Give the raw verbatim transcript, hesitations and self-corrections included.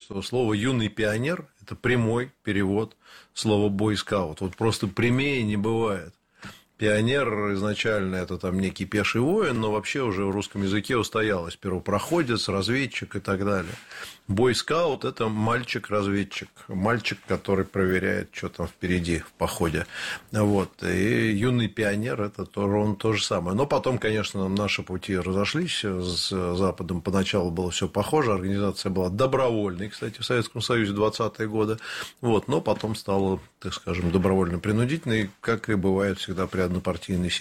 что слово «юный пионер» – это прямой перевод слова «бойскаут». Вот просто прямее не бывает. Пионер изначально это там некий пеший воин, но вообще уже в русском языке устоялось первопроходец, разведчик и так далее. Бойскаут – это мальчик-разведчик, мальчик, который проверяет, что там впереди в походе. Вот. И юный пионер – это ровно то же самое. Но потом, конечно, наши пути разошлись с Западом. Поначалу было все похоже, организация была добровольной, кстати, в Советском Союзе двадцатые годы. Вот. Но потом стала, так скажем, добровольно-принудительной, как и бывает всегда при однопартийной системе.